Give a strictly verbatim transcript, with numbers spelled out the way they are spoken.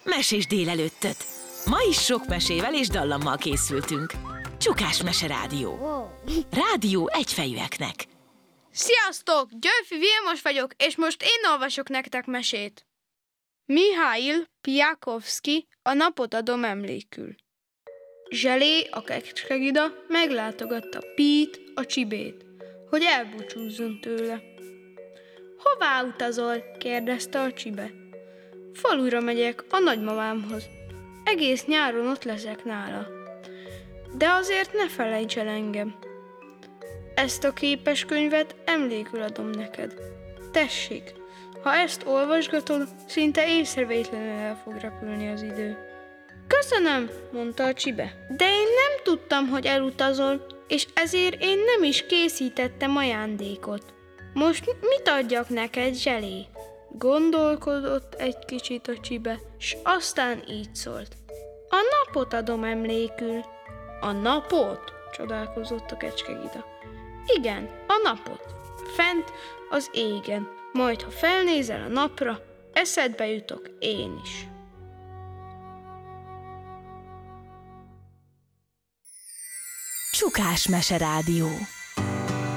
mesés délelőttöt. Ma is sok mesével és dallammal készültünk. Csukás Mese Rádió. Rádió egyfejűeknek. Sziasztok! Györfi Vilmos vagyok, és most én olvasok nektek mesét. Mihail Piakovszky, A napot adom emlékül. Zselé, a kecskegida meglátogatta Pít, a csibét, hogy elbúcsúzzon tőle. Hová utazol? kérdezte a csibe. Falura megyek, a nagymamámhoz. Egész nyáron ott leszek nála. De azért ne felejts el engem. Ezt a képeskönyvet emlékül adom neked. Tessék, ha ezt olvasgatod, szinte észrevétlenül el fog repülni az idő. Köszönöm, mondta a csibe, de én nem tudtam, hogy elutazol, és ezért én nem is készítettem ajándékot. Most mit adjak neked, Zselé? Gondolkodott egy kicsit a csibe, s aztán így szólt. A napot adom emlékül. A napot? Csodálkozott a kecskegida. Igen, a napot. Fent az égen. Majd, ha felnézel a napra, eszedbe jutok én is. Csukás Mese Rádió.